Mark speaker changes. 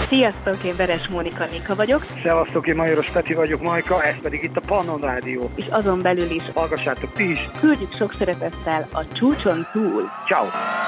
Speaker 1: Sziasztok, én Veres Mónika Nika vagyok.
Speaker 2: Szevasztok, én Majoros Peti vagyok, Majka, ez pedig itt a Pannon Rádió.
Speaker 1: És azon belül is
Speaker 2: hallgassátok ti is.
Speaker 1: Küldjük sok szeretettel a csúcson túl.
Speaker 2: Ciao.